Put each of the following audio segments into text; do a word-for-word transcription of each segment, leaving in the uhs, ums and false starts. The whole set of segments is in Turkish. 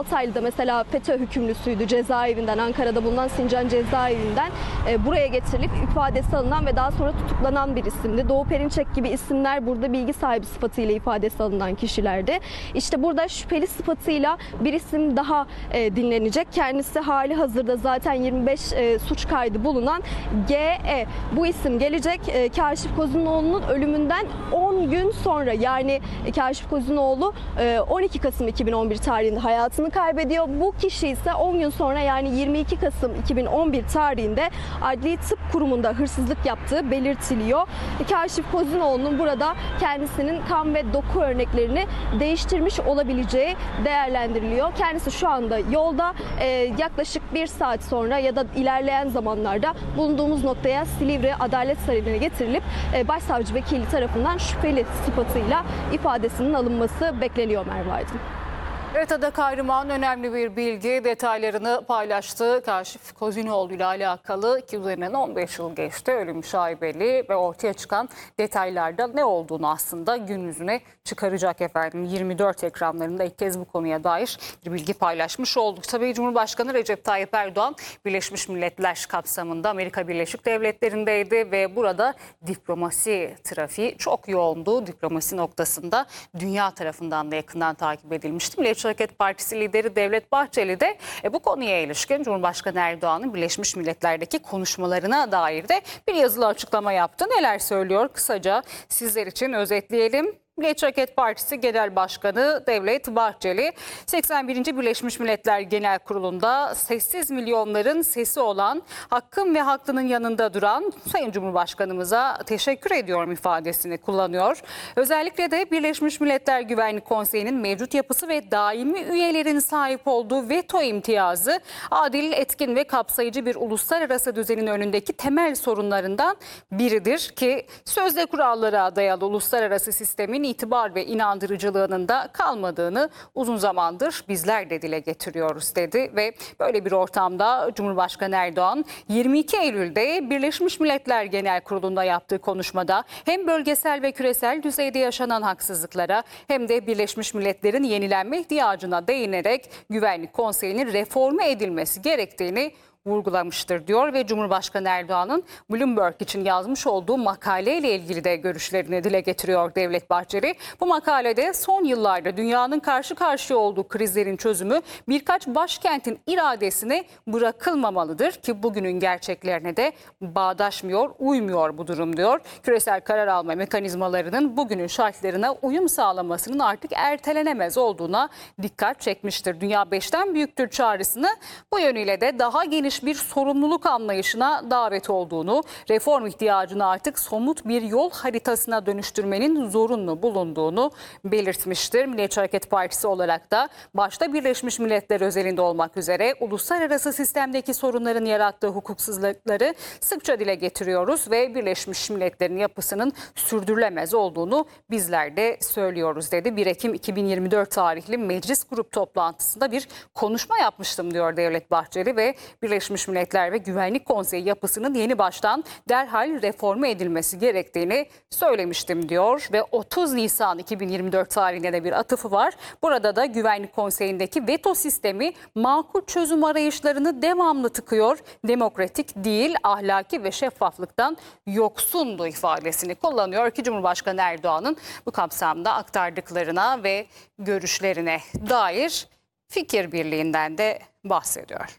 Altaylı'da mesela FETÖ hükümlüsüydü, cezaevinden, Ankara'da bulunan Sincan cezaevinden e, buraya getirilip ifadesi alınan ve daha sonra tutuklanan bir isimdi. Doğu Perinçek gibi isimler burada bilgi sahibi sıfatıyla ifadesi alınan kişilerdi. İşte burada şüpheli sıfatıyla bir isim daha e, dinlenecek. Kendisi hali hazırda zaten yirmi beş e, suç kaydı bulunan G E. Bu isim gelecek. E, Kaşif Kozunoğlu'nun ölümünden on gün sonra, yani Kaşif Kozunoğlu e, on iki Kasım iki bin on bir tarihinde hayatını kaybediyor. Bu kişi ise on gün sonra, yani yirmi iki Kasım iki bin on bir tarihinde Adli Tıp Kurumu'nda hırsızlık yaptığı belirtiliyor. Kaşif Kozunoğlu'nun burada kendisinin kan ve doku örneklerini değiştirmiş olabileceği değerlendiriliyor. Kendisi şu anda yolda, e, yaklaşık bir saat sonra ya da ilerleyen zamanlarda bulunduğumuz noktaya Silivri Adalet Sarayı'na getirilip e, Başsavcı Vekili tarafından şüpheli sıfatıyla ifadesinin alınması bekleniyor Merve Aydın. Evet, Ada Kahraman önemli bir bilgi detaylarını paylaştı. Kaşif Kozunoğlu ile alakalı ki üzerinden on beş yıl geçti, ölüm şaibeli ve ortaya çıkan detaylarda ne olduğunu aslında gün yüzüne çıkaracak efendim. yirmi dört ekranlarında ilk kez bu konuya dair bir bilgi paylaşmış olduk. Tabii Cumhurbaşkanı Recep Tayyip Erdoğan Birleşmiş Milletler kapsamında Amerika Birleşik Devletleri'ndeydi ve burada diplomasi trafiği çok yoğundu. Diplomasi noktasında dünya tarafından da yakından takip edilmişti. Milliyetçi Hareket Partisi lideri Devlet Bahçeli de e, bu konuya ilişkin Cumhurbaşkanı Erdoğan'ın Birleşmiş Milletler'deki konuşmalarına dair de bir yazılı açıklama yaptı. Neler söylüyor? Kısaca sizler için özetleyelim. Milliyetçi Hareket Partisi Genel Başkanı Devlet Bahçeli, seksen birinci Birleşmiş Milletler Genel Kurulu'nda sessiz milyonların sesi olan, hakkın ve haklının yanında duran Sayın Cumhurbaşkanımıza teşekkür ediyorum ifadesini kullanıyor. Özellikle de Birleşmiş Milletler Güvenlik Konseyi'nin mevcut yapısı ve daimi üyelerin sahip olduğu veto imtiyazı, adil, etkin ve kapsayıcı bir uluslararası düzenin önündeki temel sorunlarından biridir ki sözde kurallara dayalı uluslararası sistemin itibar ve inandırıcılığının da kalmadığını uzun zamandır bizler de dile getiriyoruz dedi ve böyle bir ortamda Cumhurbaşkanı Erdoğan yirmi iki Eylül'de Birleşmiş Milletler Genel Kurulu'nda yaptığı konuşmada hem bölgesel ve küresel düzeyde yaşanan haksızlıklara hem de Birleşmiş Milletler'in yenilenme ihtiyacına değinerek Güvenlik Konseyi'nin reforme edilmesi gerektiğini vurgulamıştır diyor ve Cumhurbaşkanı Erdoğan'ın Bloomberg için yazmış olduğu makaleyle ilgili de görüşlerini dile getiriyor Devlet Bahçeli. Bu makalede son yıllarda dünyanın karşı karşıya olduğu krizlerin çözümü birkaç başkentin iradesine bırakılmamalıdır ki bugünün gerçeklerine de bağdaşmıyor, uymuyor bu durum diyor. Küresel karar alma mekanizmalarının bugünün şartlarına uyum sağlamasının artık ertelenemez olduğuna dikkat çekmiştir. Dünya beşten büyüktür çağrısını bu yönüyle de daha geniş bir sorumluluk anlayışına davet olduğunu, reform ihtiyacını artık somut bir yol haritasına dönüştürmenin zorunlu bulunduğunu belirtmiştir. Milliyetçi Hareket Partisi olarak da başta Birleşmiş Milletler özelinde olmak üzere uluslararası sistemdeki sorunların yarattığı hukuksuzlukları sıkça dile getiriyoruz ve Birleşmiş Milletler'in yapısının sürdürülemez olduğunu bizler de söylüyoruz dedi. bir Ekim iki bin yirmi dört tarihli meclis grup toplantısında bir konuşma yapmıştım diyor Devlet Bahçeli ve Birleşmiş Birleşmiş Milletler ve Güvenlik Konseyi yapısının yeni baştan derhal reforme edilmesi gerektiğini söylemiştim diyor ve otuz Nisan iki bin yirmi dört tarihinde de bir atıfı var. Burada da Güvenlik Konseyi'ndeki veto sistemi makul çözüm arayışlarını devamlı tıkıyor. Demokratik değil, ahlaki ve şeffaflıktan yoksundu ifadesini kullanıyor ki Cumhurbaşkanı Erdoğan'ın bu kapsamda aktardıklarına ve görüşlerine dair fikir birliğinden de bahsediyor.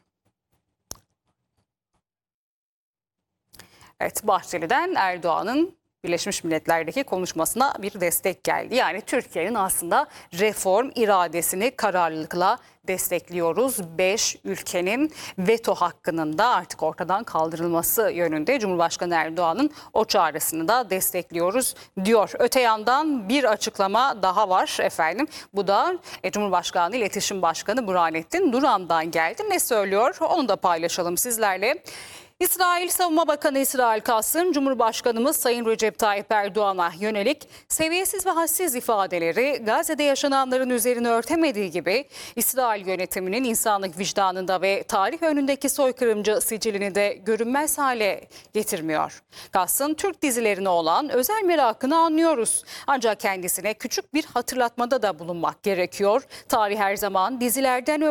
Evet, Bahçeli'den Erdoğan'ın Birleşmiş Milletler'deki konuşmasına bir destek geldi. Yani Türkiye'nin aslında reform iradesini kararlılıkla destekliyoruz. beş ülkenin veto hakkının da artık ortadan kaldırılması yönünde Cumhurbaşkanı Erdoğan'ın o çağrısını da destekliyoruz diyor. Öte yandan bir açıklama daha var efendim. Bu da Cumhurbaşkanı İletişim Başkanı Burhanettin Duran'dan geldi. Ne söylüyor? Onu da paylaşalım sizlerle. İsrail Savunma Bakanı İsrail Kass'ın Cumhurbaşkanımız Sayın Recep Tayyip Erdoğan'a yönelik seviyesiz ve hadsiz ifadeleri Gazze'de yaşananların üzerine örtemediği gibi İsrail yönetiminin insanlık vicdanında ve tarih önündeki soykırımcı sicilini de görünmez hale getirmiyor. Kass'ın Türk dizilerine olan özel merakını anlıyoruz. Ancak kendisine küçük bir hatırlatmada da bulunmak gerekiyor. Tarih her zaman dizilerden